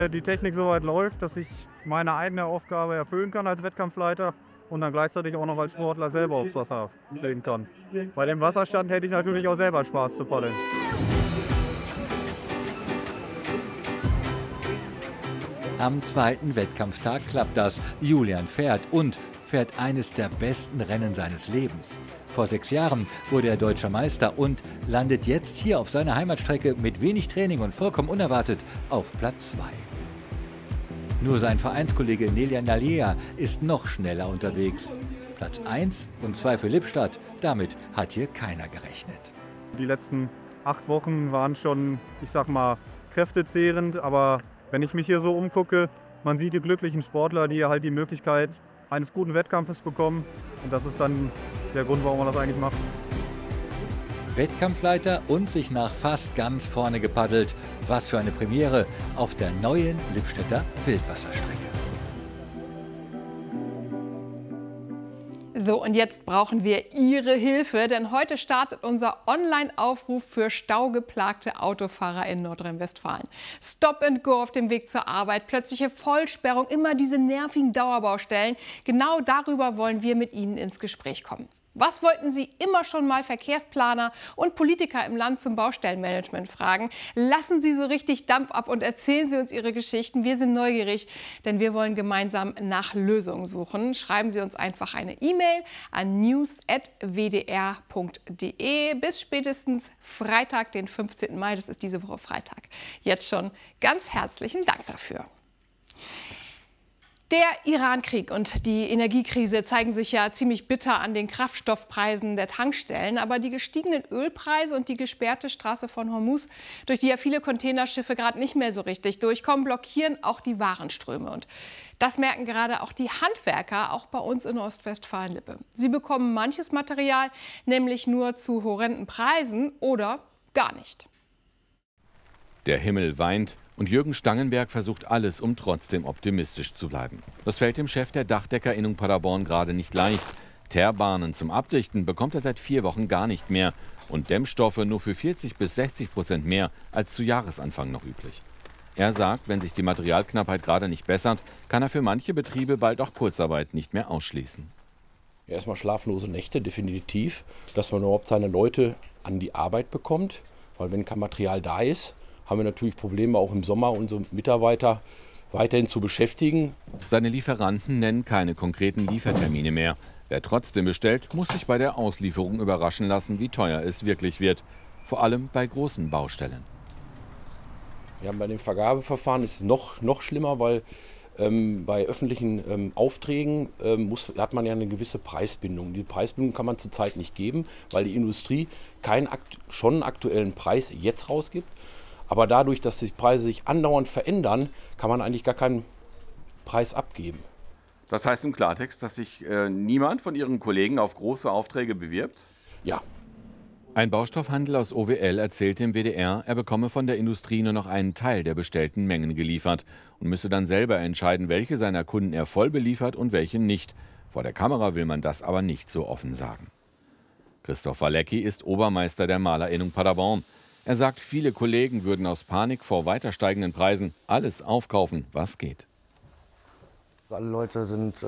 Die Technik so weit läuft, dass ich meine eigene Aufgabe erfüllen kann als Wettkampfleiter und dann gleichzeitig auch noch als Sportler selber aufs Wasser legen kann. Bei dem Wasserstand hätte ich natürlich auch selber Spaß zu paddeln. Am zweiten Wettkampftag klappt das. Julian fährt eines der besten Rennen seines Lebens. Vor 6 Jahren wurde er deutscher Meister und landet jetzt hier auf seiner Heimatstrecke mit wenig Training und vollkommen unerwartet auf Platz 2. Nur sein Vereinskollege Nelja Nalea ist noch schneller unterwegs. Platz 1 und 2 für Lippstadt, damit hat hier keiner gerechnet. Die letzten 8 Wochen waren schon, ich sag mal, kräftezehrend, aber wenn ich mich hier so umgucke, man sieht die glücklichen Sportler, die halt die Möglichkeit eines guten Wettkampfes bekommen. Und das ist dann der Grund, warum man das eigentlich macht. Wettkampfleiter und sich nach fast ganz vorne gepaddelt. Was für eine Premiere auf der neuen Lippstädter Wildwasserstrecke. So, und jetzt brauchen wir Ihre Hilfe, denn heute startet unser Online-Aufruf für staugeplagte Autofahrer in Nordrhein-Westfalen. Stop and Go auf dem Weg zur Arbeit, plötzliche Vollsperrung, immer diese nervigen Dauerbaustellen. Genau darüber wollen wir mit Ihnen ins Gespräch kommen. Was wollten Sie immer schon mal Verkehrsplaner und Politiker im Land zum Baustellenmanagement fragen? Lassen Sie so richtig Dampf ab und erzählen Sie uns Ihre Geschichten. Wir sind neugierig, denn wir wollen gemeinsam nach Lösungen suchen. Schreiben Sie uns einfach eine E-Mail an news@wdr.de bis spätestens Freitag, den 15. Mai. Das ist diese Woche Freitag. Jetzt schon ganz herzlichen Dank dafür. Der Iran-Krieg und die Energiekrise zeigen sich ja ziemlich bitter an den Kraftstoffpreisen der Tankstellen. Aber die gestiegenen Ölpreise und die gesperrte Straße von Hormuz, durch die ja viele Containerschiffe gerade nicht mehr so richtig durchkommen, blockieren auch die Warenströme. Und das merken gerade auch die Handwerker, auch bei uns in Ostwestfalen-Lippe. Sie bekommen manches Material nämlich nur zu horrenden Preisen oder gar nicht. Der Himmel weint. Und Jürgen Stangenberg versucht alles, um trotzdem optimistisch zu bleiben. Das fällt dem Chef der Dachdeckerinnung Paderborn gerade nicht leicht. Teerbahnen zum Abdichten bekommt er seit 4 Wochen gar nicht mehr. Und Dämmstoffe nur für 40 bis 60% mehr als zu Jahresanfang noch üblich. Er sagt, wenn sich die Materialknappheit gerade nicht bessert, kann er für manche Betriebe bald auch Kurzarbeit nicht mehr ausschließen. Ja, erstmal schlaflose Nächte, definitiv. Dass man überhaupt seine Leute an die Arbeit bekommt. Weil wenn kein Material da ist, haben wir natürlich Probleme, auch im Sommer unsere Mitarbeiter weiterhin zu beschäftigen. Seine Lieferanten nennen keine konkreten Liefertermine mehr. Wer trotzdem bestellt, muss sich bei der Auslieferung überraschen lassen, wie teuer es wirklich wird. Vor allem bei großen Baustellen. Ja, bei dem Vergabeverfahren ist es noch schlimmer, weil bei öffentlichen Aufträgen hat man ja eine gewisse Preisbindung. Die Preisbindung kann man zurzeit nicht geben, weil die Industrie keinen schon aktuellen Preis jetzt rausgibt. Aber dadurch, dass die Preise sich andauernd verändern, kann man eigentlich gar keinen Preis abgeben. Das heißt im Klartext, dass sich niemand von Ihren Kollegen auf große Aufträge bewirbt? Ja. Ein Baustoffhandel aus OWL erzählt dem WDR, er bekomme von der Industrie nur noch einen Teil der bestellten Mengen geliefert und müsse dann selber entscheiden, welche seiner Kunden er voll beliefert und welche nicht. Vor der Kamera will man das aber nicht so offen sagen. Christoph Walecki ist Obermeister der Malerinnung Paderborn. Er sagt, viele Kollegen würden aus Panik vor weiter steigenden Preisen alles aufkaufen, was geht. Alle Leute sind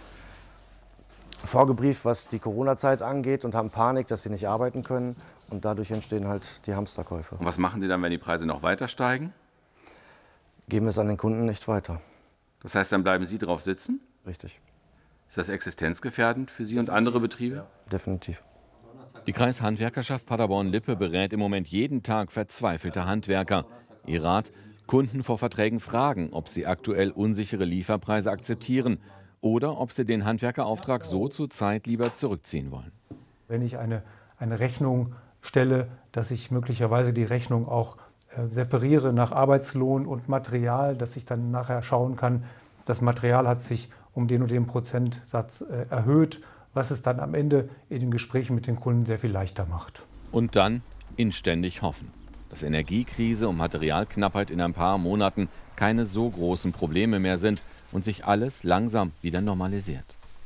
vorgebrieft, was die Corona-Zeit angeht und haben Panik, dass sie nicht arbeiten können. Und dadurch entstehen halt die Hamsterkäufe. Und was machen Sie dann, wenn die Preise noch weiter steigen? Geben es an den Kunden nicht weiter. Das heißt, dann bleiben Sie drauf sitzen? Richtig. Ist das existenzgefährdend für Sie und andere Betriebe? Ja. Definitiv. Die Kreishandwerkerschaft Paderborn-Lippe berät im Moment jeden Tag verzweifelte Handwerker. Ihr Rat: Kunden vor Verträgen fragen, ob sie aktuell unsichere Lieferpreise akzeptieren oder ob sie den Handwerkerauftrag so zur Zeit lieber zurückziehen wollen. Wenn ich eine Rechnung stelle, dass ich möglicherweise die Rechnung auch separiere nach Arbeitslohn und Material, dass ich dann nachher schauen kann, das Material hat sich um den und den Prozentsatz erhöht, was es dann am Ende in den Gesprächen mit den Kunden sehr viel leichter macht. Und dann inständig hoffen, dass Energiekrise und Materialknappheit in ein paar Monaten keine so großen Probleme mehr sind und sich alles langsam wieder normalisiert.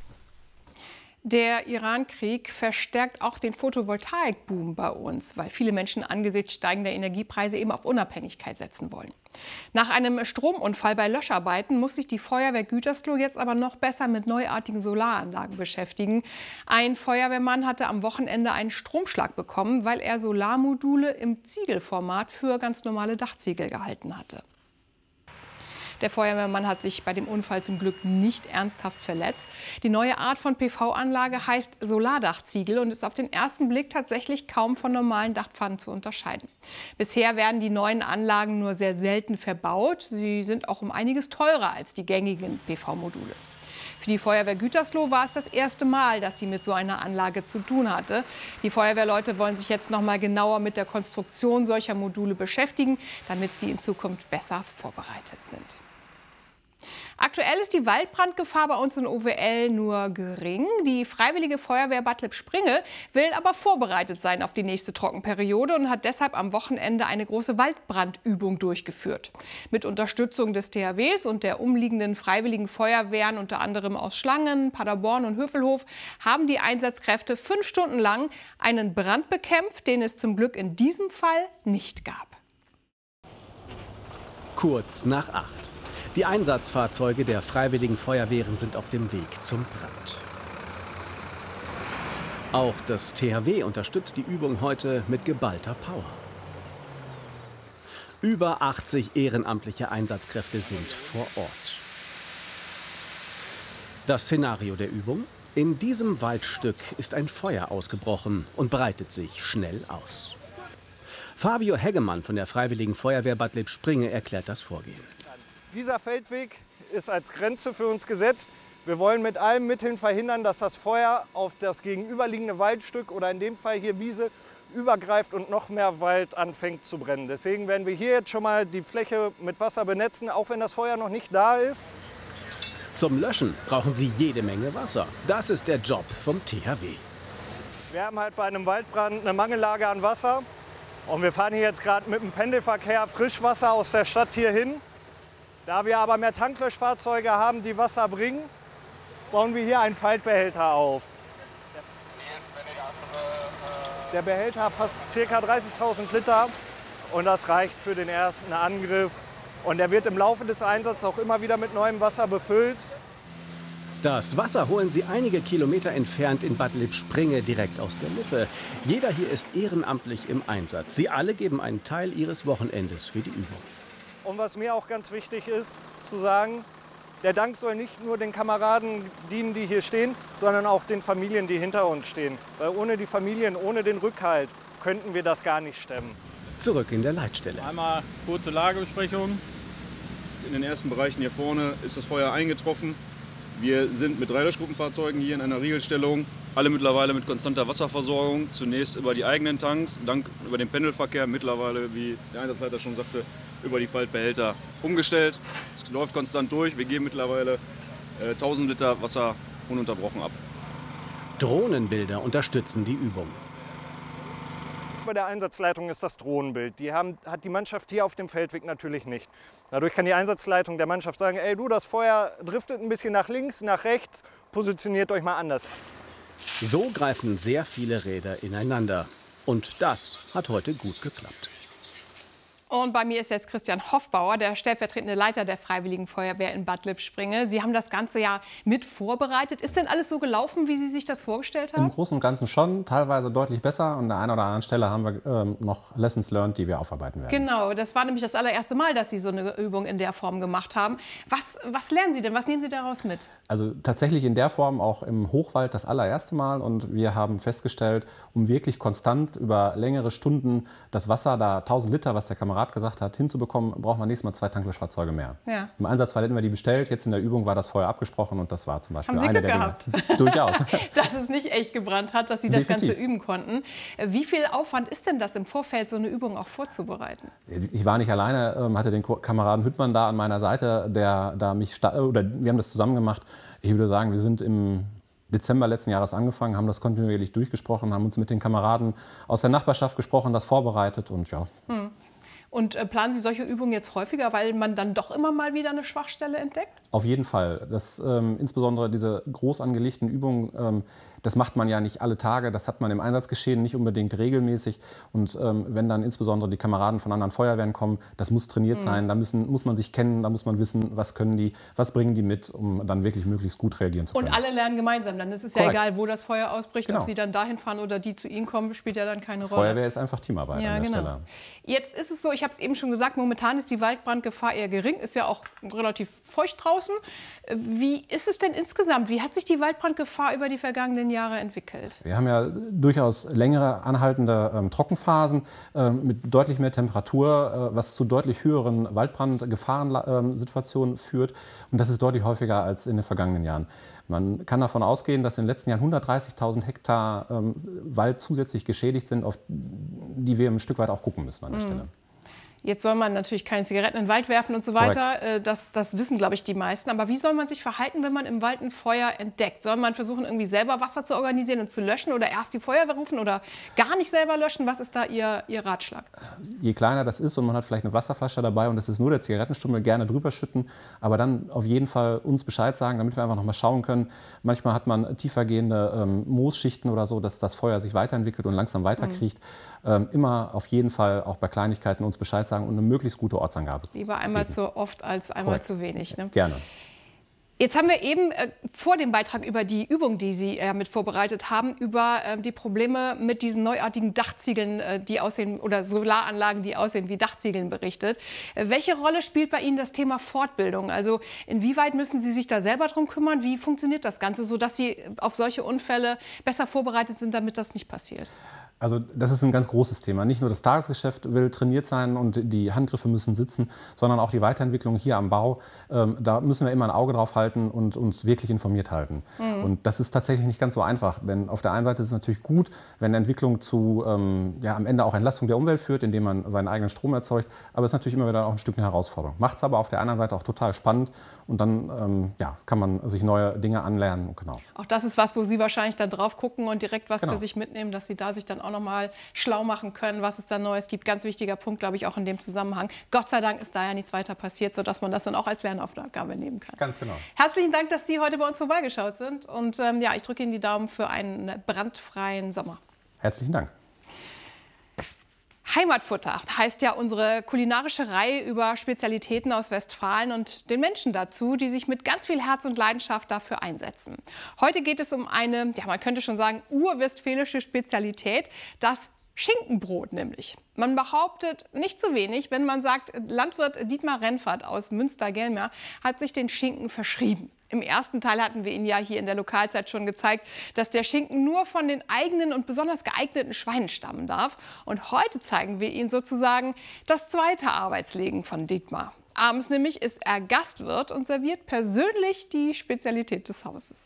Der Iran-Krieg verstärkt auch den Photovoltaikboom bei uns, weil viele Menschen angesichts steigender Energiepreise eben auf Unabhängigkeit setzen wollen. Nach einem Stromunfall bei Löscharbeiten muss sich die Feuerwehr Gütersloh jetzt aber noch besser mit neuartigen Solaranlagen beschäftigen. Ein Feuerwehrmann hatte am Wochenende einen Stromschlag bekommen, weil er Solarmodule im Ziegelformat für ganz normale Dachziegel gehalten hatte. Der Feuerwehrmann hat sich bei dem Unfall zum Glück nicht ernsthaft verletzt. Die neue Art von PV-Anlage heißt Solardachziegel und ist auf den ersten Blick tatsächlich kaum von normalen Dachpfannen zu unterscheiden. Bisher werden die neuen Anlagen nur sehr selten verbaut. Sie sind auch um einiges teurer als die gängigen PV-Module. Für die Feuerwehr Gütersloh war es das erste Mal, dass sie mit so einer Anlage zu tun hatte. Die Feuerwehrleute wollen sich jetzt noch mal genauer mit der Konstruktion solcher Module beschäftigen, damit sie in Zukunft besser vorbereitet sind. Aktuell ist die Waldbrandgefahr bei uns in OWL nur gering. Die Freiwillige Feuerwehr Bad Lippspringe will aber vorbereitet sein auf die nächste Trockenperiode und hat deshalb am Wochenende eine große Waldbrandübung durchgeführt. Mit Unterstützung des THWs und der umliegenden Freiwilligen Feuerwehren, unter anderem aus Schlangen, Paderborn und Hövelhof, haben die Einsatzkräfte 5 Stunden lang einen Brand bekämpft, den es zum Glück in diesem Fall nicht gab. Kurz nach 8. Die Einsatzfahrzeuge der Freiwilligen Feuerwehren sind auf dem Weg zum Brand. Auch das THW unterstützt die Übung heute mit geballter Power. Über 80 ehrenamtliche Einsatzkräfte sind vor Ort. Das Szenario der Übung? In diesem Waldstück ist ein Feuer ausgebrochen und breitet sich schnell aus. Fabio Heggemann von der Freiwilligen Feuerwehr Bad Lippspringe erklärt das Vorgehen. Dieser Feldweg ist als Grenze für uns gesetzt. Wir wollen mit allen Mitteln verhindern, dass das Feuer auf das gegenüberliegende Waldstück oder in dem Fall hier Wiese übergreift und noch mehr Wald anfängt zu brennen. Deswegen werden wir hier jetzt schon mal die Fläche mit Wasser benetzen, auch wenn das Feuer noch nicht da ist. Zum Löschen brauchen Sie jede Menge Wasser. Das ist der Job vom THW. Wir haben halt bei einem Waldbrand eine Mangellage an Wasser. Und wir fahren hier jetzt gerade mit dem Pendelverkehr Frischwasser aus der Stadt hier hin. Da wir aber mehr Tanklöschfahrzeuge haben, die Wasser bringen, bauen wir hier einen Faltbehälter auf. Der Behälter fasst ca. 30.000 Liter und das reicht für den ersten Angriff. Und der wird im Laufe des Einsatzes auch immer wieder mit neuem Wasser befüllt. Das Wasser holen Sie einige Kilometer entfernt in Bad Lippspringe direkt aus der Lippe. Jeder hier ist ehrenamtlich im Einsatz. Sie alle geben einen Teil ihres Wochenendes für die Übung. Und was mir auch ganz wichtig ist, zu sagen, der Dank soll nicht nur den Kameraden dienen, die hier stehen, sondern auch den Familien, die hinter uns stehen. Weil ohne die Familien, ohne den Rückhalt, könnten wir das gar nicht stemmen. Zurück in der Leitstelle. Einmal kurze Lagebesprechung. In den ersten Bereichen hier vorne ist das Feuer eingetroffen. Wir sind mit 3 Löschgruppenfahrzeugen hier in einer Riegelstellung. Alle mittlerweile mit konstanter Wasserversorgung. Zunächst über die eigenen Tanks, dann über den Pendelverkehr. Mittlerweile, wie der Einsatzleiter schon sagte, über die Faltbehälter umgestellt. Es läuft konstant durch. Wir geben mittlerweile 1000 Liter Wasser ununterbrochen ab. Drohnenbilder unterstützen die Übung. Bei der Einsatzleitung ist das Drohnenbild. Hat die Mannschaft hier auf dem Feldweg natürlich nicht. Dadurch kann die Einsatzleitung der Mannschaft sagen, ey du, das Feuer driftet ein bisschen nach links, nach rechts, positioniert euch mal anders. So greifen sehr viele Räder ineinander. Und das hat heute gut geklappt. Und bei mir ist jetzt Christian Hoffbauer, der stellvertretende Leiter der Freiwilligen Feuerwehr in Bad Lippspringe. Sie haben das ganze Jahr mit vorbereitet. Ist denn alles so gelaufen, wie Sie sich das vorgestellt haben? Im Großen und Ganzen schon, teilweise deutlich besser. Und an der einen oder anderen Stelle haben wir noch Lessons learned, die wir aufarbeiten werden. Genau, das war nämlich das allererste Mal, dass Sie so eine Übung in der Form gemacht haben. Was lernen Sie denn? Was nehmen Sie daraus mit? Also tatsächlich in der Form auch im Hochwald das allererste Mal. Und wir haben festgestellt, um wirklich konstant über längere Stunden das Wasser, da 1000 Liter, was der Kamerad gesagt hat, hinzubekommen, brauchen wir nächstes Mal 2 Tanklöschfahrzeuge mehr. Ja. Im Einsatzfall hätten wir die bestellt, jetzt in der Übung war das vorher abgesprochen und das war zum Beispiel eine der Dinge. Durchaus. Dass es nicht echt gebrannt hat, dass Sie das Ganze üben konnten. Wie viel Aufwand ist denn das im Vorfeld, so eine Übung auch vorzubereiten? Ich war nicht alleine, hatte den Kameraden Hüttmann da an meiner Seite, der da wir haben das zusammen gemacht. Ich würde sagen, wir sind im Dezember letzten Jahres angefangen, haben das kontinuierlich durchgesprochen, haben uns mit den Kameraden aus der Nachbarschaft gesprochen, das vorbereitet und ja. Und planen Sie solche Übungen jetzt häufiger, weil man dann doch immer mal wieder eine Schwachstelle entdeckt? Auf jeden Fall. Insbesondere diese groß angelegten Übungen, das macht man ja nicht alle Tage, das hat man im Einsatzgeschehen nicht unbedingt regelmäßig. Und wenn dann insbesondere die Kameraden von anderen Feuerwehren kommen, das muss trainiert sein, da muss man sich kennen, da muss man wissen, was können die, was bringen die mit, um dann wirklich möglichst gut reagieren zu können. Und alle lernen gemeinsam, dann ist es ja egal, wo das Feuer ausbricht, Genau. ob Sie dann dahin fahren oder die zu Ihnen kommen, spielt ja dann keine Rolle. Feuerwehr ist einfach Teamarbeit an der Stelle. Jetzt ist es so, ich habe es eben schon gesagt, momentan ist die Waldbrandgefahr eher gering, ist ja auch relativ feucht draußen. Wie ist es denn insgesamt? Wie hat sich die Waldbrandgefahr über die vergangenen Jahre entwickelt? Wir haben ja durchaus längere anhaltende Trockenphasen mit deutlich mehr Temperatur, was zu deutlich höheren Waldbrandgefahrensituationen führt. Und das ist deutlich häufiger als in den vergangenen Jahren. Man kann davon ausgehen, dass in den letzten Jahren 130.000 Hektar Wald zusätzlich geschädigt sind, auf die wir ein Stück weit auch gucken müssen an der Stelle. Jetzt soll man natürlich keine Zigaretten in den Wald werfen und so weiter. Das wissen, glaube ich, die meisten. Aber wie soll man sich verhalten, wenn man im Wald ein Feuer entdeckt? Soll man versuchen, irgendwie selber Wasser zu organisieren und zu löschen oder erst die Feuerwehr rufen oder gar nicht selber löschen? Was ist da Ihr Ratschlag? Je kleiner das ist und man hat vielleicht eine Wasserflasche dabei und es ist nur der Zigarettenstummel, gerne drüber schütten. Aber dann auf jeden Fall uns Bescheid sagen, damit wir einfach noch mal schauen können. Manchmal hat man tiefergehende Moosschichten oder so, dass das Feuer sich weiterentwickelt und langsam weiterkriecht. Immer auf jeden Fall auch bei Kleinigkeiten uns Bescheid sagen und eine möglichst gute Ortsangabe. Lieber einmal zu oft als einmal zu wenig. Ne? Gerne. Jetzt haben wir eben vor dem Beitrag über die Übung, die Sie mit vorbereitet haben, über die Probleme mit diesen neuartigen Dachziegeln, die aussehen, oder Solaranlagen, die aussehen wie Dachziegeln, berichtet. Welche Rolle spielt bei Ihnen das Thema Fortbildung? Also inwieweit müssen Sie sich da selber drum kümmern? Wie funktioniert das Ganze, sodass Sie auf solche Unfälle besser vorbereitet sind, damit das nicht passiert? Also das ist ein ganz großes Thema. Nicht nur das Tagesgeschäft will trainiert sein und die Handgriffe müssen sitzen, sondern auch die Weiterentwicklung hier am Bau. Da müssen wir immer ein Auge drauf halten und uns wirklich informiert halten. Und das ist tatsächlich nicht ganz so einfach. Denn auf der einen Seite ist es natürlich gut, wenn Entwicklung zu am Ende auch Entlastung der Umwelt führt, indem man seinen eigenen Strom erzeugt. Aber es ist natürlich immer wieder auch ein Stück eine Herausforderung. Macht es aber auf der anderen Seite auch total spannend. Und dann kann man sich neue Dinge anlernen. Genau. Auch das ist was, wo Sie wahrscheinlich dann drauf gucken und direkt was für sich mitnehmen, dass Sie da sich dann auch noch mal schlau machen können, was es da Neues gibt. Ganz wichtiger Punkt, glaube ich, auch in dem Zusammenhang. Gott sei Dank ist da ja nichts weiter passiert, sodass man das dann auch als Lernaufgabe nehmen kann. Ganz genau. Herzlichen Dank, dass Sie heute bei uns vorbeigeschaut sind. Und ich drücke Ihnen die Daumen für einen brandfreien Sommer. Herzlichen Dank. Heimatfutter heißt ja unsere kulinarische Reihe über Spezialitäten aus Westfalen und den Menschen dazu, die sich mit ganz viel Herz und Leidenschaft dafür einsetzen. Heute geht es um eine, man könnte schon sagen, urwestfälische Spezialität, das Schinkenbrot nämlich. Man behauptet nicht zu wenig, wenn man sagt, Landwirt Dietmar Rennfert aus Münster-Gelmer hat sich den Schinken verschrieben. Im ersten Teil hatten wir Ihnen ja hier in der Lokalzeit schon gezeigt, dass der Schinken nur von den eigenen und besonders geeigneten Schweinen stammen darf. Und heute zeigen wir Ihnen sozusagen das zweite Arbeitsleben von Dietmar. Abends nämlich ist er Gastwirt und serviert persönlich die Spezialität des Hauses.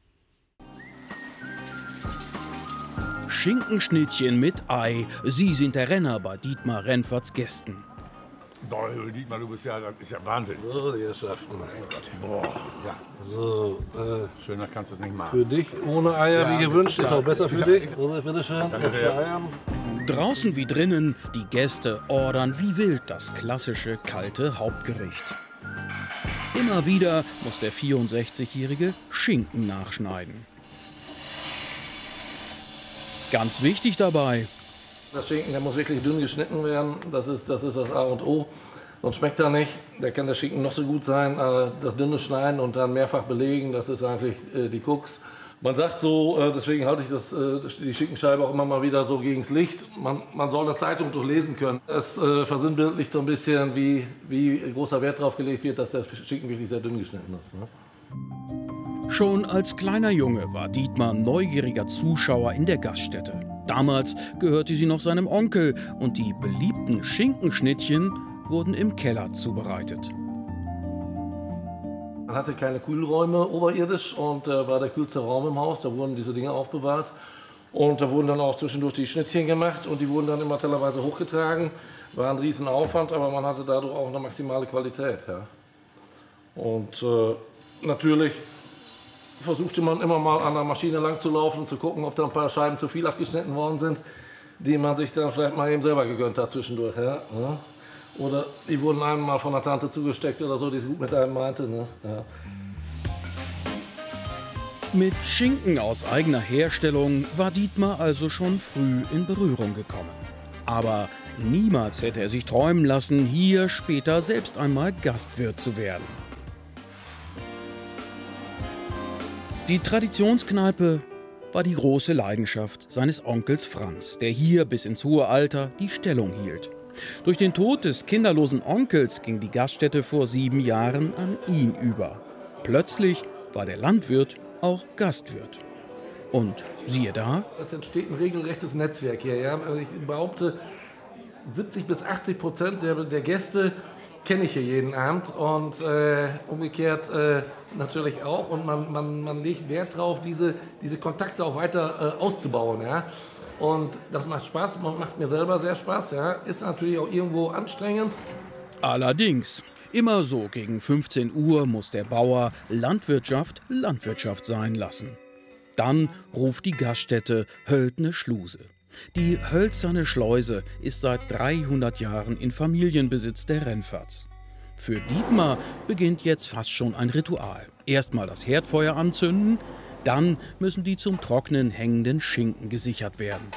Schinkenschnittchen mit Ei. Sie sind der Renner bei Dietmar Rennferts Gästen. Boah, Dietmar, du bist ja, das ist ja Wahnsinn. So, die Herrschaften. Boah, ja. So, schöner kannst du es nicht machen. Für dich ohne Eier, wie gewünscht, ist auch besser für dich. Josef, bitteschön. Danke mit sehr. 2 Eiern. Draußen wie drinnen, die Gäste ordern wie wild das klassische kalte Hauptgericht. Immer wieder muss der 64-jährige Schinken nachschneiden. Ganz wichtig dabei: Der Schinken, der muss wirklich dünn geschnitten werden. Das ist das A und O. Sonst schmeckt er nicht. Der kann der Schinken noch so gut sein. Das dünne Schneiden und dann mehrfach belegen, das ist eigentlich die Krux. Man sagt so, deswegen halte ich die Schinkenscheibe auch immer mal wieder so gegens Licht. Man soll eine Zeitung durchlesen können. Es versinnbildlicht so ein bisschen, wie großer Wert darauf gelegt wird, dass der Schinken wirklich sehr dünn geschnitten ist. Ne? Schon als kleiner Junge war Dietmar neugieriger Zuschauer in der Gaststätte. Damals gehörte sie noch seinem Onkel und die beliebten Schinkenschnittchen wurden im Keller zubereitet. Man hatte keine Kühlräume oberirdisch und war der kühlste Raum im Haus. Da wurden diese Dinge aufbewahrt. Und da wurden dann auch zwischendurch die Schnittchen gemacht und die wurden dann immer tellerweise hochgetragen. War ein riesen Aufwand, aber man hatte dadurch auch eine maximale Qualität. Ja. Und natürlich versuchte man immer mal an der Maschine lang zu laufen und zu gucken, ob da ein paar Scheiben zu viel abgeschnitten worden sind, die man sich dann vielleicht mal eben selber gegönnt hat zwischendurch. Ja. Oder die wurden einem mal von der Tante zugesteckt oder so, die es gut mit einem meinte. Ne? Ja. Mit Schinken aus eigener Herstellung war Dietmar also schon früh in Berührung gekommen. Aber niemals hätte er sich träumen lassen, hier später selbst einmal Gastwirt zu werden. Die Traditionskneipe war die große Leidenschaft seines Onkels Franz, der hier bis ins hohe Alter die Stellung hielt. Durch den Tod des kinderlosen Onkels ging die Gaststätte vor 7 Jahren an ihn über. Plötzlich war der Landwirt auch Gastwirt. Und siehe da. Es entsteht ein regelrechtes Netzwerk hier. Ja? Also ich behaupte, 70-80% der Gäste kenne ich hier jeden Abend und umgekehrt natürlich auch. Und man legt Wert darauf, diese Kontakte auch weiter auszubauen. Ja? Und das macht Spaß, macht mir selber sehr Spaß. Ja? Ist natürlich auch irgendwo anstrengend. Allerdings. Immer so gegen 15 Uhr muss der Bauer Landwirtschaft Landwirtschaft sein lassen. Dann ruft die Gaststätte Höltne Schluse. Die hölzerne Schleuse ist seit 300 Jahren in Familienbesitz der Rennferts. Für Dietmar beginnt jetzt fast schon ein Ritual. Erstmal das Herdfeuer anzünden, dann müssen die zum Trocknen hängenden Schinken gesichert werden.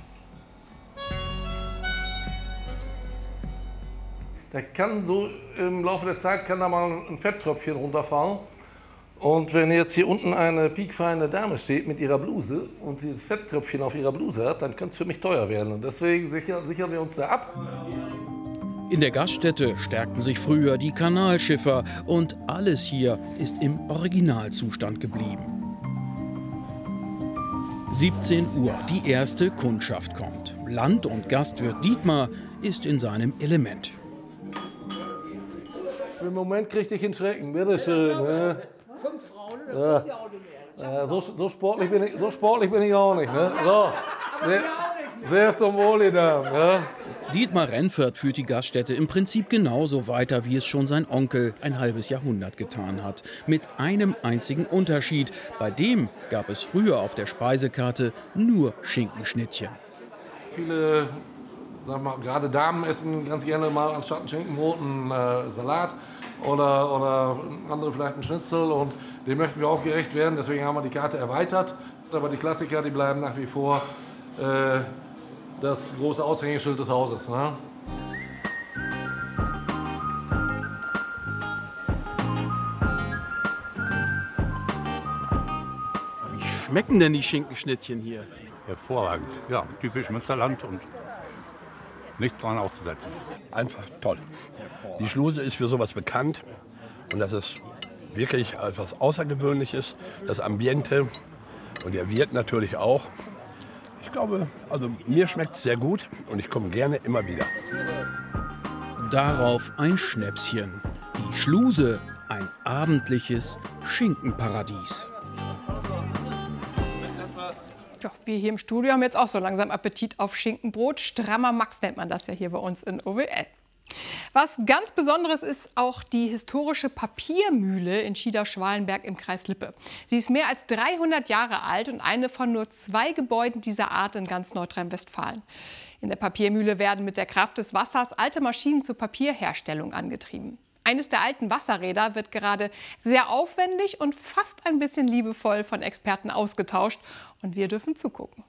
Da kann so im Laufe der Zeit kann da mal ein Fetttröpfchen runterfallen. Und wenn jetzt hier unten eine piekfeine Dame steht mit ihrer Bluse und dieses Fetttröpfchen auf ihrer Bluse hat, dann könnte es für mich teuer werden. Und deswegen sichern wir uns da ab. In der Gaststätte stärkten sich früher die Kanalschiffer und alles hier ist im Originalzustand geblieben. 17 Uhr, die erste Kundschaft kommt. Land- und Gastwirt Dietmar ist in seinem Element. Für den Moment krieg ich den Schrecken, bitteschön. Ne? 5 Frauen, dann ja. ich auch nicht mehr. So sportlich bin ich auch nicht. Ne? So. Sehr zum Wohl, die Damen. Ja? Dietmar Rennfert führt die Gaststätte im Prinzip genauso weiter, wie es schon sein Onkel ein halbes Jahrhundert getan hat. Mit einem einzigen Unterschied. Bei dem gab es früher auf der Speisekarte nur Schinkenschnittchen. Viele, sagen wir mal, gerade Damen essen ganz gerne mal anstatt ein Schinkenbrot einen Salat oder andere vielleicht einen Schnitzel. Und dem möchten wir auch gerecht werden. Deswegen haben wir die Karte erweitert. Aber die Klassiker, die bleiben nach wie vor das große Aushängeschild des Hauses. Ne? Wie schmecken denn die Schinkenschnittchen hier? Hervorragend. Ja, typisch Münsterland und nichts dran auszusetzen. Einfach toll. Die Schluse ist für sowas bekannt und das ist wirklich etwas Außergewöhnliches. Das Ambiente und der Wirt natürlich auch. Ich glaube, also mir schmeckt es sehr gut und ich komme gerne immer wieder. Darauf ein Schnäpschen. Die Schluse, ein abendliches Schinkenparadies. Doch, wir hier im Studio haben jetzt auch so langsam Appetit auf Schinkenbrot. Strammer Max nennt man das ja hier bei uns in OWL. Was ganz Besonderes ist auch die historische Papiermühle in Schieder-Schwalenberg im Kreis Lippe. Sie ist mehr als 300 Jahre alt und eine von nur 2 Gebäuden dieser Art in ganz Nordrhein-Westfalen. In der Papiermühle werden mit der Kraft des Wassers alte Maschinen zur Papierherstellung angetrieben. Eines der alten Wasserräder wird gerade sehr aufwendig und fast ein bisschen liebevoll von Experten ausgetauscht. Und wir dürfen zugucken.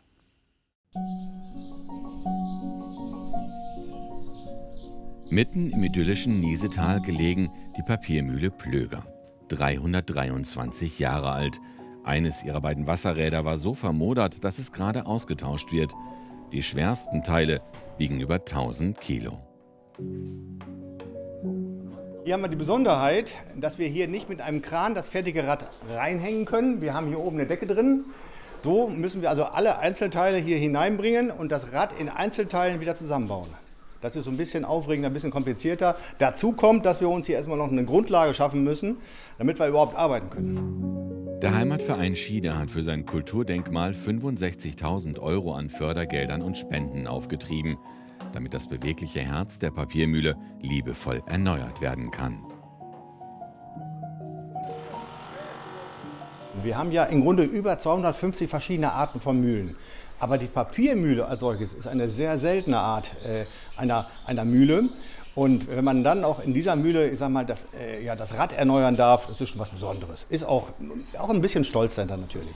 Mitten im idyllischen Niesetal gelegen die Papiermühle Plöger. 323 Jahre alt. Eines ihrer beiden Wasserräder war so vermodert, dass es gerade ausgetauscht wird. Die schwersten Teile wiegen über 1000 Kilo. Hier haben wir die Besonderheit, dass wir hier nicht mit einem Kran das fertige Rad reinhängen können. Wir haben hier oben eine Decke drin. So müssen wir also alle Einzelteile hier hineinbringen und das Rad in Einzelteilen wieder zusammenbauen. Das ist so ein bisschen aufregender, ein bisschen komplizierter. Dazu kommt, dass wir uns hier erstmal noch eine Grundlage schaffen müssen, damit wir überhaupt arbeiten können. Der Heimatverein Schieder hat für sein Kulturdenkmal 65.000 € an Fördergeldern und Spenden aufgetrieben, damit das bewegliche Herz der Papiermühle liebevoll erneuert werden kann. Wir haben ja im Grunde über 250 verschiedene Arten von Mühlen. Aber die Papiermühle als solches ist eine sehr seltene Art einer Mühle. Und wenn man dann auch in dieser Mühle, ich sag mal, das Rad erneuern darf, das ist schon was Besonderes. Ist auch ein bisschen stolz dahinter natürlich.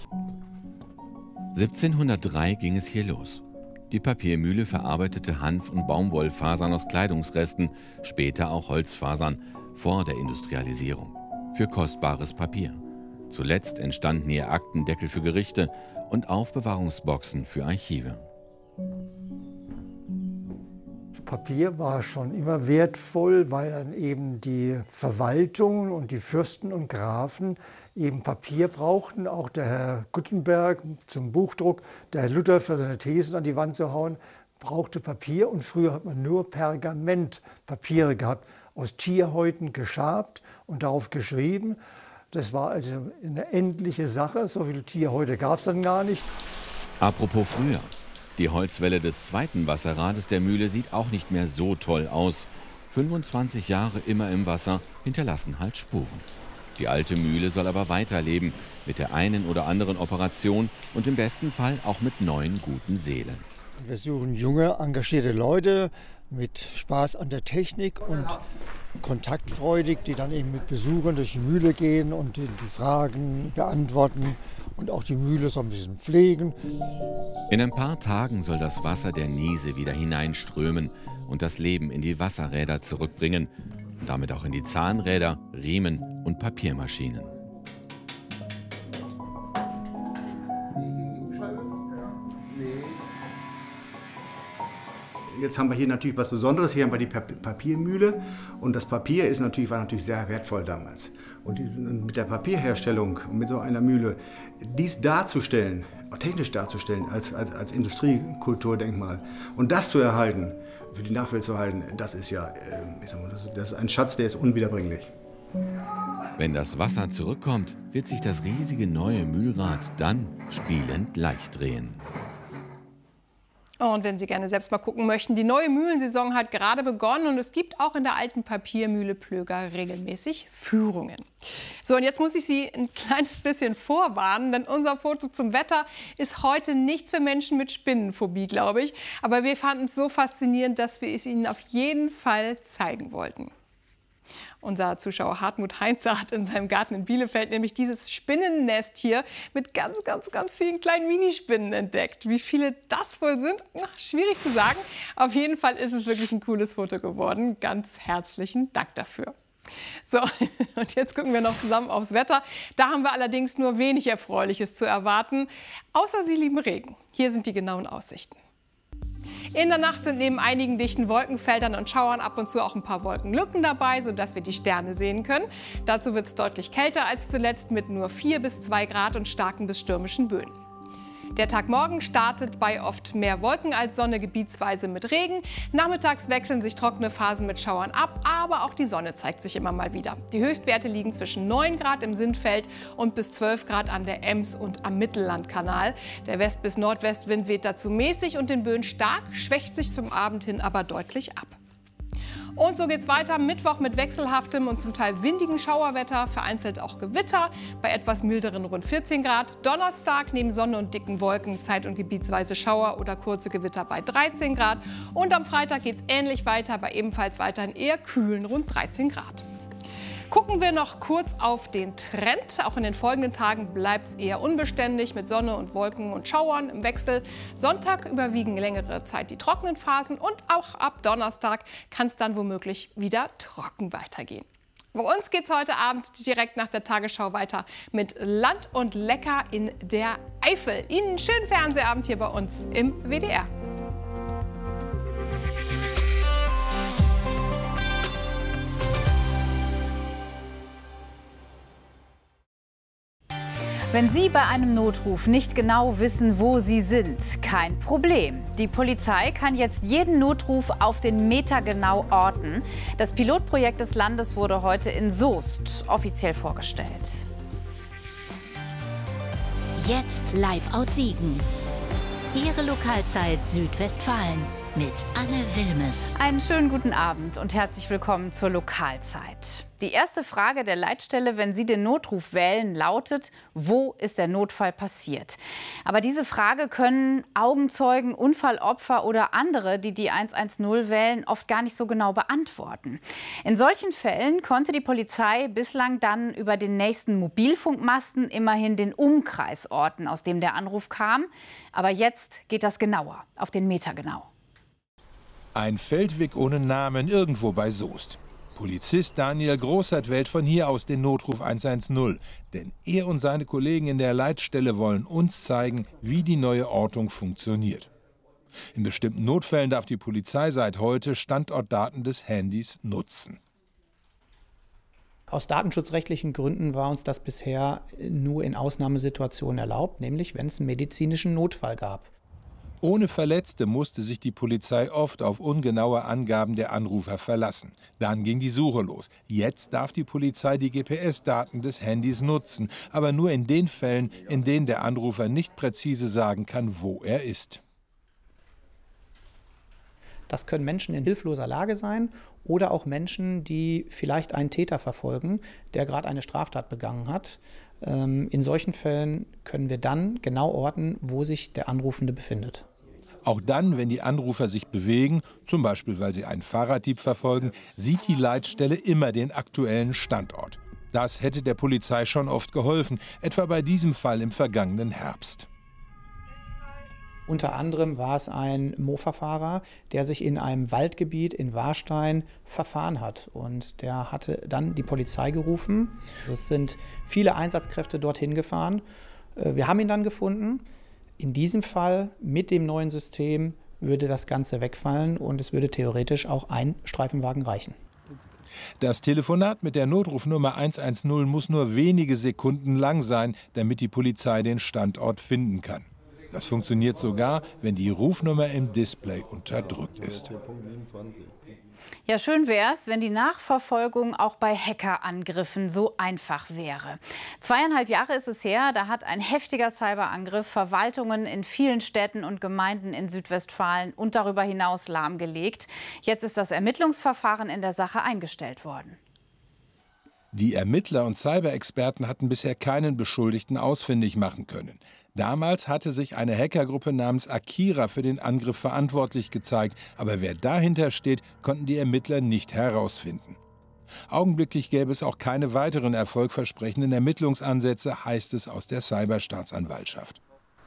1703 ging es hier los. Die Papiermühle verarbeitete Hanf- und Baumwollfasern aus Kleidungsresten, später auch Holzfasern, vor der Industrialisierung, für kostbares Papier. Zuletzt entstanden hier Aktendeckel für Gerichte und Aufbewahrungsboxen für Archive. Papier war schon immer wertvoll, weil dann eben die Verwaltung und die Fürsten und Grafen eben Papier brauchten. Auch der Herr Gutenberg zum Buchdruck, der Herr Luther für seine Thesen an die Wand zu hauen, brauchte Papier. Und früher hat man nur Pergamentpapiere gehabt, aus Tierhäuten geschabt und darauf geschrieben. Das war also eine endliche Sache. So viele Tierhäute gab es dann gar nicht. Apropos früher. Die Holzwelle des zweiten Wasserrades der Mühle sieht auch nicht mehr so toll aus. 25 Jahre immer im Wasser hinterlassen halt Spuren. Die alte Mühle soll aber weiterleben, mit der einen oder anderen Operation und im besten Fall auch mit neuen guten Seelen. Wir suchen junge, engagierte Leute mit Spaß an der Technik und kontaktfreudig, die dann eben mit Besuchern durch die Mühle gehen und die Fragen beantworten und auch die Mühle so ein bisschen pflegen. In ein paar Tagen soll das Wasser der Niese wieder hineinströmen und das Leben in die Wasserräder zurückbringen und damit auch in die Zahnräder, Riemen und Papiermaschinen. Jetzt haben wir hier natürlich was Besonderes. Hier haben wir die Papiermühle und das Papier war natürlich sehr wertvoll damals. Und mit der Papierherstellung und mit so einer Mühle, dies darzustellen, technisch darzustellen als Industriekulturdenkmal und das zu erhalten, für die Nachwelt zu halten, das ist ja, das ist ein Schatz, der ist unwiederbringlich. Wenn das Wasser zurückkommt, wird sich das riesige neue Mühlrad dann spielend leicht drehen. Und wenn Sie gerne selbst mal gucken möchten, die neue Mühlensaison hat gerade begonnen und es gibt auch in der alten Papiermühle Plöger regelmäßig Führungen. So, und jetzt muss ich Sie ein kleines bisschen vorwarnen, denn unser Foto zum Wetter ist heute nichts für Menschen mit Spinnenphobie, glaube ich. Aber wir fanden es so faszinierend, dass wir es Ihnen auf jeden Fall zeigen wollten. Unser Zuschauer Hartmut Heinze hat in seinem Garten in Bielefeld nämlich dieses Spinnennest hier mit ganz vielen kleinen Minispinnen entdeckt. Wie viele das wohl sind? Ach, schwierig zu sagen. Auf jeden Fall ist es wirklich ein cooles Foto geworden. Ganz herzlichen Dank dafür. So, und jetzt gucken wir noch zusammen aufs Wetter. Da haben wir allerdings nur wenig Erfreuliches zu erwarten, außer Sie lieben Regen. Hier sind die genauen Aussichten. In der Nacht sind neben einigen dichten Wolkenfeldern und Schauern ab und zu auch ein paar Wolkenlücken dabei, sodass wir die Sterne sehen können. Dazu wird es deutlich kälter als zuletzt mit nur 4 bis 2 Grad und starken bis stürmischen Böen. Der Tag morgen startet bei oft mehr Wolken als Sonne, gebietsweise mit Regen. Nachmittags wechseln sich trockene Phasen mit Schauern ab, aber auch die Sonne zeigt sich immer mal wieder. Die Höchstwerte liegen zwischen 9 Grad im Sindfeld und bis 12 Grad an der Ems und am Mittellandkanal. Der West- bis Nordwestwind weht dazu mäßig und den Böen stark, schwächt sich zum Abend hin aber deutlich ab. Und so geht's weiter. Mittwoch mit wechselhaftem und zum Teil windigen Schauerwetter, vereinzelt auch Gewitter bei etwas milderen rund 14 Grad. Donnerstag neben Sonne und dicken Wolken zeit- und gebietsweise Schauer oder kurze Gewitter bei 13 Grad. Und am Freitag geht's ähnlich weiter, bei ebenfalls weiterhin eher kühlen rund 13 Grad. Gucken wir noch kurz auf den Trend. Auch in den folgenden Tagen bleibt es eher unbeständig mit Sonne und Wolken und Schauern im Wechsel. Sonntag überwiegen längere Zeit die trockenen Phasen und auch ab Donnerstag kann es dann womöglich wieder trocken weitergehen. Bei uns geht es heute Abend direkt nach der Tagesschau weiter mit Land und Lecker in der Eifel. Ihnen einen schönen Fernsehabend hier bei uns im WDR. Wenn Sie bei einem Notruf nicht genau wissen, wo Sie sind, kein Problem. Die Polizei kann jetzt jeden Notruf auf den Meter genau orten. Das Pilotprojekt des Landes wurde heute in Soest offiziell vorgestellt. Jetzt live aus Siegen. Ihre Lokalzeit Südwestfalen. mit Anne Wilmes. Einen schönen guten Abend und herzlich willkommen zur Lokalzeit. Die erste Frage der Leitstelle, wenn Sie den Notruf wählen, lautet: Wo ist der Notfall passiert? Aber diese Frage können Augenzeugen, Unfallopfer oder andere, die die 110 wählen, oft gar nicht so genau beantworten. In solchen Fällen konnte die Polizei bislang dann über den nächsten Mobilfunkmasten immerhin den Umkreis orten, aus dem der Anruf kam. Aber jetzt geht das genauer, auf den Meter genau. Ein Feldweg ohne Namen irgendwo bei Soest. Polizist Daniel Großert wählt von hier aus den Notruf 110, denn er und seine Kollegen in der Leitstelle wollen uns zeigen, wie die neue Ortung funktioniert. In bestimmten Notfällen darf die Polizei seit heute Standortdaten des Handys nutzen. Aus datenschutzrechtlichen Gründen war uns das bisher nur in Ausnahmesituationen erlaubt, nämlich wenn es einen medizinischen Notfall gab. Ohne Verletzte musste sich die Polizei oft auf ungenaue Angaben der Anrufer verlassen. Dann ging die Suche los. Jetzt darf die Polizei die GPS-Daten des Handys nutzen, aber nur in den Fällen, in denen der Anrufer nicht präzise sagen kann, wo er ist. Das können Menschen in hilfloser Lage sein oder auch Menschen, die vielleicht einen Täter verfolgen, der gerade eine Straftat begangen hat. In solchen Fällen können wir dann genau orten, wo sich der Anrufende befindet. Auch dann, wenn die Anrufer sich bewegen, zum Beispiel weil sie einen Fahrraddieb verfolgen, sieht die Leitstelle immer den aktuellen Standort. Das hätte der Polizei schon oft geholfen, etwa bei diesem Fall im vergangenen Herbst. Unter anderem war es ein Mofa-Fahrer, der sich in einem Waldgebiet in Warstein verfahren hat. Und der hatte dann die Polizei gerufen. Es sind viele Einsatzkräfte dorthin gefahren. Wir haben ihn dann gefunden. In diesem Fall mit dem neuen System würde das Ganze wegfallen und es würde theoretisch auch ein Streifenwagen reichen. Das Telefonat mit der Notrufnummer 110 muss nur wenige Sekunden lang sein, damit die Polizei den Standort finden kann. Das funktioniert sogar, wenn die Rufnummer im Display unterdrückt ist. Ja, schön wäre es, wenn die Nachverfolgung auch bei Hackerangriffen so einfach wäre. 2,5 Jahre ist es her, da hat ein heftiger Cyberangriff Verwaltungen in vielen Städten und Gemeinden in Südwestfalen und darüber hinaus lahmgelegt. Jetzt ist das Ermittlungsverfahren in der Sache eingestellt worden. Die Ermittler und Cyberexperten hatten bisher keinen Beschuldigten ausfindig machen können. Damals hatte sich eine Hackergruppe namens Akira für den Angriff verantwortlich gezeigt, aber wer dahinter steht, konnten die Ermittler nicht herausfinden. Augenblicklich gäbe es auch keine weiteren erfolgversprechenden Ermittlungsansätze, heißt es aus der Cyberstaatsanwaltschaft.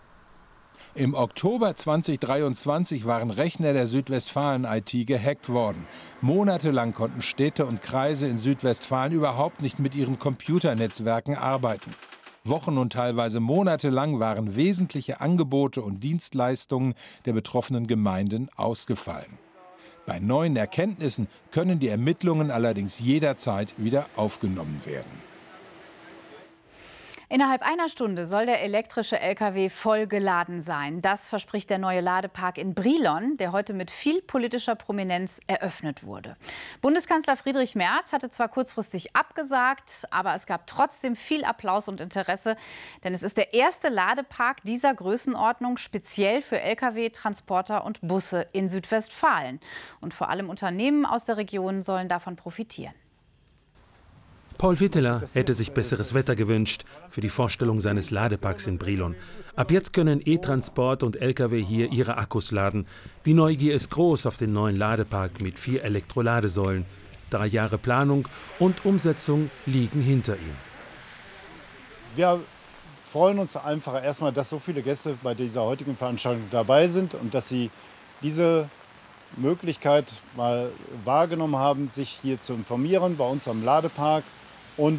Im Oktober 2023 waren Rechner der Südwestfalen IT gehackt worden. Monatelang konnten Städte und Kreise in Südwestfalen überhaupt nicht mit ihren Computernetzwerken arbeiten. Wochen und teilweise monatelang waren wesentliche Angebote und Dienstleistungen der betroffenen Gemeinden ausgefallen. Bei neuen Erkenntnissen können die Ermittlungen allerdings jederzeit wieder aufgenommen werden. Innerhalb einer Stunde soll der elektrische Lkw voll geladen sein. Das verspricht der neue Ladepark in Brilon, der heute mit viel politischer Prominenz eröffnet wurde. Bundeskanzler Friedrich Merz hatte zwar kurzfristig abgesagt, aber es gab trotzdem viel Applaus und Interesse. Denn es ist der erste Ladepark dieser Größenordnung speziell für Lkw, Transporter und Busse in Südwestfalen. Und vor allem Unternehmen aus der Region sollen davon profitieren. Paul Witteler hätte sich besseres Wetter gewünscht für die Vorstellung seines Ladeparks in Brilon. Ab jetzt können E-Transport und Lkw hier ihre Akkus laden. Die Neugier ist groß auf den neuen Ladepark mit 4 Elektroladesäulen. 3 Jahre Planung und Umsetzung liegen hinter ihm. Wir freuen uns einfach erstmal, dass so viele Gäste bei dieser heutigen Veranstaltung dabei sind und dass sie diese Möglichkeit mal wahrgenommen haben, sich hier zu informieren bei uns am Ladepark und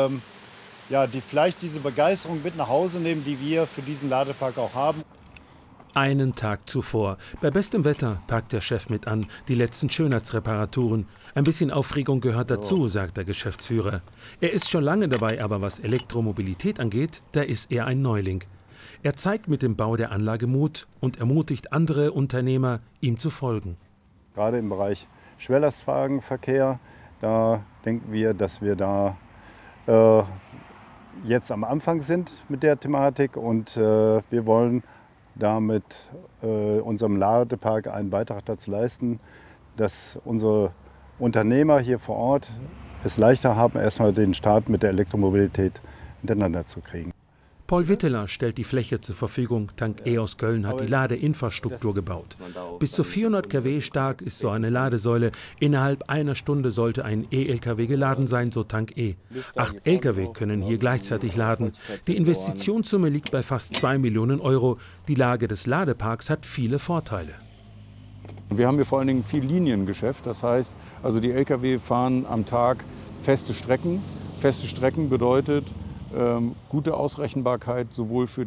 die vielleicht diese Begeisterung mit nach Hause nehmen, die wir für diesen Ladepark auch haben. Einen Tag zuvor. Bei bestem Wetter packt der Chef mit an, die letzten Schönheitsreparaturen. Ein bisschen Aufregung gehört dazu, sagt der Geschäftsführer. Er ist schon lange dabei, aber was Elektromobilität angeht, da ist er ein Neuling. Er zeigt mit dem Bau der Anlage Mut und ermutigt andere Unternehmer, ihm zu folgen. Gerade im Bereich Schwerlastwagenverkehr, da denken wir, dass wir da jetzt am Anfang sind mit der Thematik und wir wollen damit unserem Ladepark einen Beitrag dazu leisten, dass unsere Unternehmer hier vor Ort es leichter haben, erstmal den Start mit der Elektromobilität miteinander zu kriegen. Paul Witteler stellt die Fläche zur Verfügung. Tank E aus Köln hat die Ladeinfrastruktur gebaut. Bis zu 400 kW stark ist so eine Ladesäule. Innerhalb einer Stunde sollte ein E-Lkw geladen sein, so Tank E. 8 Lkw können hier gleichzeitig laden. Die Investitionssumme liegt bei fast 2 Millionen €. Die Lage des Ladeparks hat viele Vorteile. Wir haben hier vor allen Dingen viel Liniengeschäft. Das heißt, also die Lkw fahren am Tag feste Strecken. Feste Strecken bedeutet gute Ausrechenbarkeit sowohl für